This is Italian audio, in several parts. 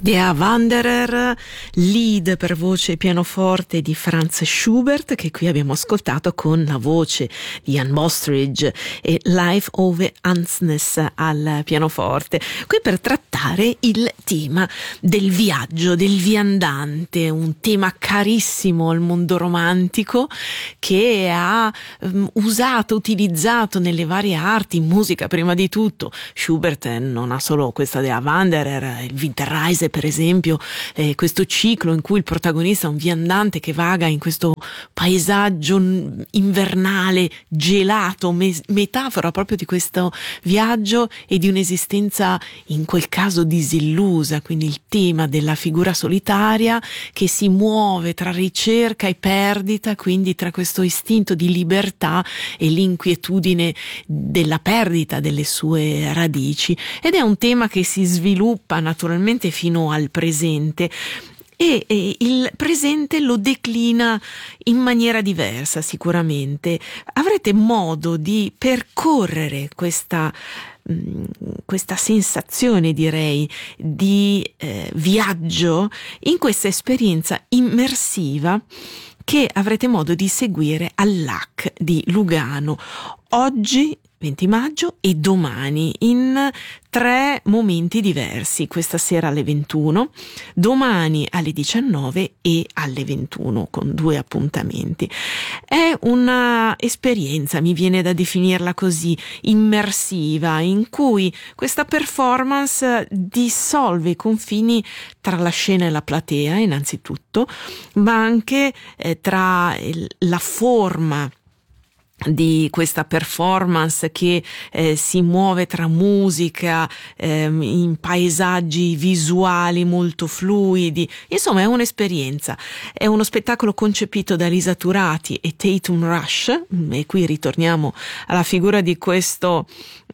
Der Wanderer, lead per voce e pianoforte di Franz Schubert, che qui abbiamo ascoltato con la voce di Ian Bostridge e Life Ove Ansnes al pianoforte, qui per trattare il tema del viaggio, del viandante, un tema carissimo al mondo romantico che ha utilizzato nelle varie arti, in musica prima di tutto. Schubert non ha solo questa Der Wanderer, il Winterreise per esempio, questo ciclo in cui il protagonista è un viandante che vaga in questo paesaggio invernale, gelato, metafora proprio di questo viaggio e di un'esistenza in quel caso disillusa, quindi il tema della figura solitaria che si muove tra ricerca e perdita, quindi tra questo istinto di libertà e l'inquietudine della perdita delle sue radici, ed è un tema che si sviluppa naturalmente fino al presente e il presente lo declina in maniera diversa. Sicuramente avrete modo di percorrere questa sensazione, direi, di viaggio in questa esperienza immersiva che avrete modo di seguire al LAC di Lugano oggi 20 maggio e domani in 3 momenti diversi, questa sera alle 21, domani alle 19 e alle 21, con 2 appuntamenti. È una esperienza, mi viene da definirla così, immersiva, in cui questa performance dissolve i confini tra la scena e la platea innanzitutto, ma anche tra la forma di questa performance che si muove tra musica, in paesaggi visuali molto fluidi. Insomma, è un'esperienza, è uno spettacolo concepito da Lisa Turati e Tatum Rush, e qui ritorniamo alla figura di questo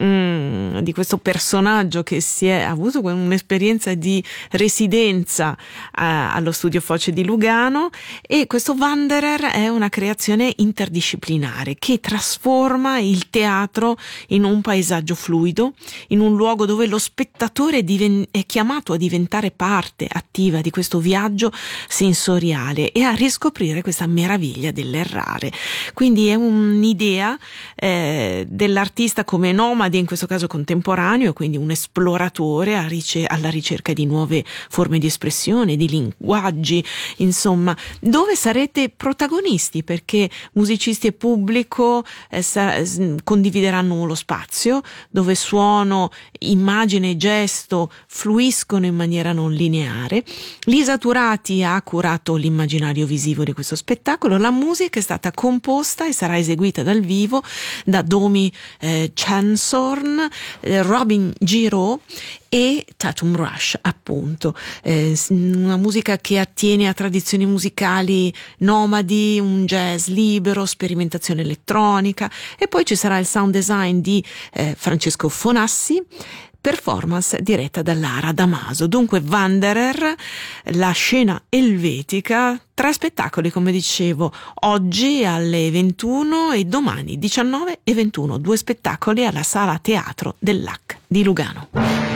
personaggio che si è avuto un'esperienza di residenza allo Studio Foce di Lugano, e questo Wanderer è una creazione interdisciplinare che trasforma il teatro in un paesaggio fluido, in un luogo dove lo spettatore è chiamato a diventare parte attiva di questo viaggio sensoriale e a riscoprire questa meraviglia dell'errare. Quindi è un'idea dell'artista come nomade, in questo caso contemporaneo, quindi un esploratore alla ricerca di nuove forme di espressione, di linguaggi, insomma, dove sarete protagonisti, perché musicisti e pubblico condivideranno lo spazio, dove suono, immagine e gesto fluiscono in maniera non lineare. Lisa Turati ha curato l'immaginario visivo di questo spettacolo. La musica è stata composta e sarà eseguita dal vivo da Domi Chansworn, Robin Giraud e Tatum Rush, appunto, una musica che attiene a tradizioni musicali nomadi, un jazz libero, sperimentazione elettronica, e poi ci sarà il sound design di Francesco Fonassi, performance diretta da Lara Damaso. Dunque Wanderer, la scena elvetica, 3 spettacoli come dicevo, oggi alle 21 e domani 19 e 21, 2 spettacoli alla Sala Teatro del LAC di Lugano.